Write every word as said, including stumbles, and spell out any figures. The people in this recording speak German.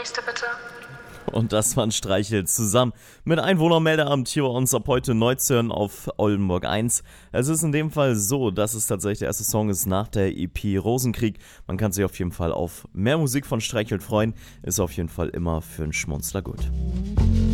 nächste bitte. Und das waren Streichel zusammen mit Einwohnermeldeamt hier bei uns ab heute neu zu hören auf Oldenburg eins. Es ist in dem Fall so, dass es tatsächlich der erste Song ist nach der E P Rosenkrieg. Man kann sich auf jeden Fall auf mehr Musik von Streichel freuen. Ist auf jeden Fall immer für einen Schmunzler gut.